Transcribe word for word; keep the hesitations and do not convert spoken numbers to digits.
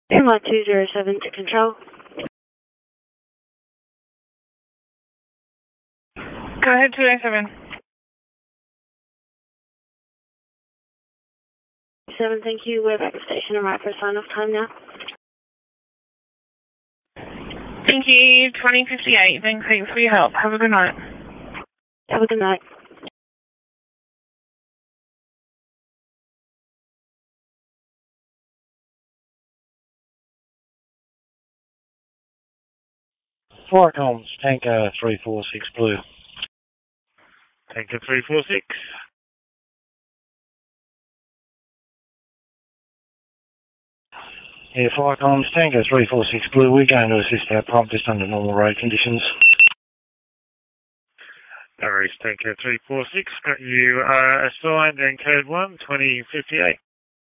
one two zero seven to control. Go ahead, two eight seven. seven, thank you. We're back at station and right for sign off time now. Thank you, twenty fifty-eight. Thanks for your help. Have a good night. Have a good night. Four comms, Tanker three four six Blue. Tanker three four six. Yeah, fire comms, Tanker three four six Blue. We're going to assist our prompt just under normal road conditions. No worries, Tanker three four six. Got you uh, assigned and code one, twenty fifty-eight.